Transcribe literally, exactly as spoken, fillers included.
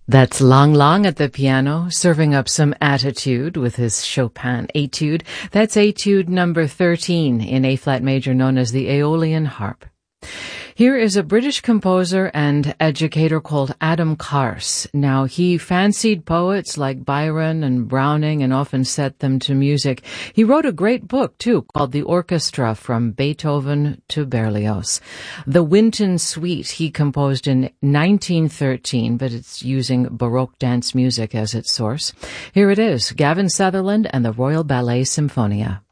That's Lang Lang at the piano, serving up some attitude with his Chopin Etude. That's Etude number thirteen in A-flat major, known as the Aeolian harp. Here is a British composer and educator called Adam Kars. Now, he fancied poets like Byron and Browning and often set them to music. He wrote a great book, too, called The Orchestra from Beethoven to Berlioz. The Winton Suite he composed in nineteen thirteen, but it's using Baroque dance music as its source. Here it is, Gavin Sutherland and the Royal Ballet Symphonia.